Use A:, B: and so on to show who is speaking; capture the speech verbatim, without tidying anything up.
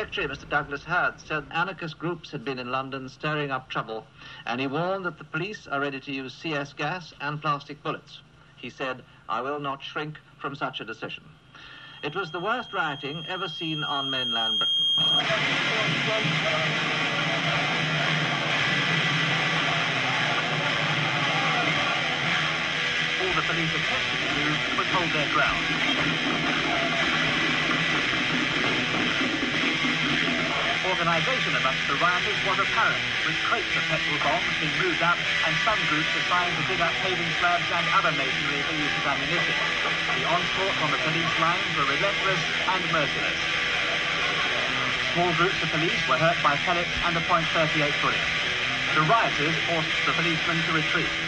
A: Secretary, Mister Douglas Hurd, said anarchist groups had been in London stirring up trouble, and he warned that the police are ready to use C S gas and plastic bullets. He said, "I will not shrink from such a decision." It was the worst rioting ever seen on mainland Britain.
B: All the police attempted to do was hold their ground. Organisation amongst the rioters was apparent, with crates of petrol bombs being moved up and some groups assigned to dig up paving slabs and other masonry for use as ammunition. The onslaught on the police lines were relentless and merciless. Small groups of police were hurt by pellets and the point thirty-eight bullets. The rioters forced the policemen to retreat.